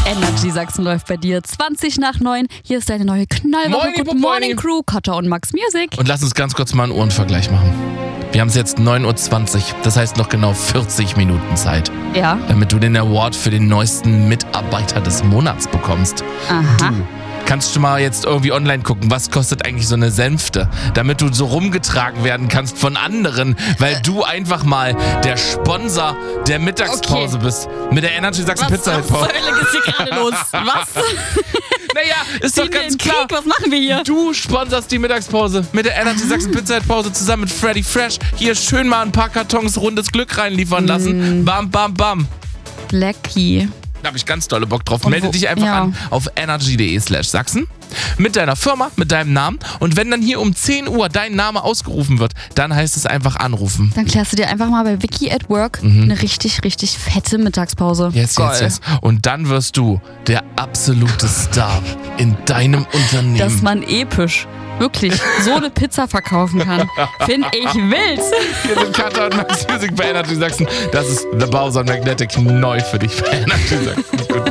Energy Sachsen läuft bei dir 20:20. Hier ist deine neue Knallwoche. Good Morning Crew, Kotta und Max Music. Und lass uns ganz kurz mal einen Uhrenvergleich machen. Wir haben es jetzt 9:20 Uhr, das heißt noch genau 40 Minuten Zeit, Ja. damit du den Award für den neuesten Mitarbeiter des Monats bekommst. Aha. Kannst du mal jetzt irgendwie online gucken, was kostet eigentlich so eine Sänfte, damit du so rumgetragen werden kannst von anderen, weil du einfach mal der Sponsor der Mittagspause bist. Mit der Energy Sachsen Pizza Was zur Hölle ist hier gerade los? Was? Naja, ist doch Ziehen wir ganz in klar. Krieg? Was machen wir hier? Du sponsorst die Mittagspause mit der Energy Sachsen Pizza Pause zusammen mit Freddy Fresh. Hier schön mal ein paar Kartons rundes Glück reinliefern lassen. Bam, bam, bam. Lecky. Da habe ich ganz dolle Bock drauf. Und Melde dich einfach an auf energy.de/Sachsen mit deiner Firma, mit deinem Namen. Und wenn dann hier um 10 Uhr dein Name ausgerufen wird, dann heißt es einfach anrufen. Dann klärst du dir einfach mal bei Wiki at Work eine richtig, richtig fette Mittagspause. Yes. Und dann wirst du der absolute Star in deinem Unternehmen. Dass man episch wirklich so eine Pizza verkaufen kann, finde ich wild. Hier sind Kotta und Max Music bei Energy Sachsen. Das ist The Bowser Magnetic neu für dich bei Energy Sachsen.